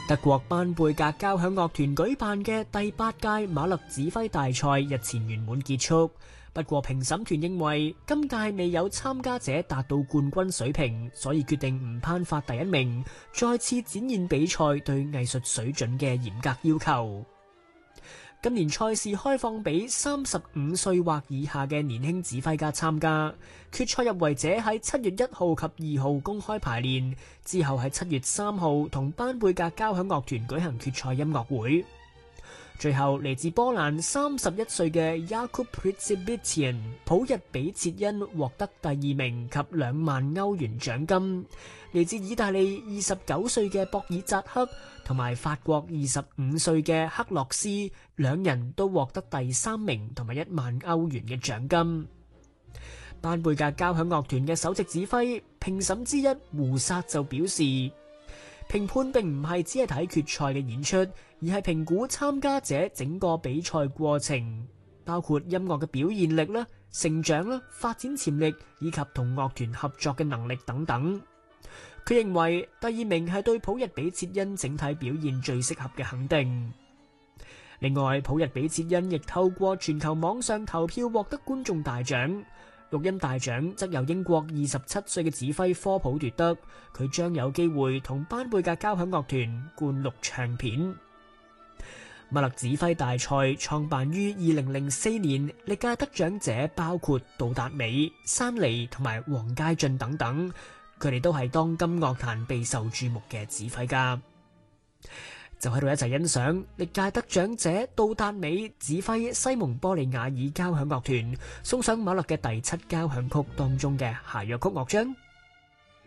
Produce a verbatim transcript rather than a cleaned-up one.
德國班貝格交響樂團舉辦嘅第八屆馬勒指揮大賽日前圓滿結束，不過評審團認為今屆未有參加者達到冠軍水平，所以決定唔頒發第一名，再次展現比賽對藝術水準嘅嚴格要求。今年賽事開放俾三十五歲或以下嘅年輕指揮家參加，決賽入圍者喺七月一號及二號公開排練，之後喺七月三號同班貝格交響樂團舉行決賽音樂會。最後嚟自波蘭三十一歲嘅 Jakub Przybytien 普日比切恩獲得第二名及兩萬歐元獎金。嚟自意大利二十九歲嘅博爾扎克同埋法國二十五歲嘅克洛斯，兩人都獲得第三名同埋一萬歐元嘅獎金。班貝格交響樂團嘅首席指揮評審之一胡薩就表示，評判並唔係只係睇決賽嘅演出，而係評估參加者整個比賽過程，包括音樂嘅表現力啦、成長啦、發展潛力以及同樂團合作嘅能力等等。佢認為第二名係對普日比切恩整體表現最適合嘅肯定。另外，普日比切恩亦透過全球網上投票獲得觀眾大獎，錄音大獎則由英國二十七歲嘅指揮科普奪得，佢將有機會同班貝格交響樂團灌錄唱片。馬勒指揮大賽創辦於二零零四年，歷屆得獎者包括杜達美、山尼同埋黃佳俊等等，佢哋都係當今樂壇備受注目嘅指揮家。就喺度一齊欣賞歷屆得獎者杜達美指揮西蒙波利亞爾交響樂團送上馬勒嘅第七交響曲當中嘅諧謔曲樂章。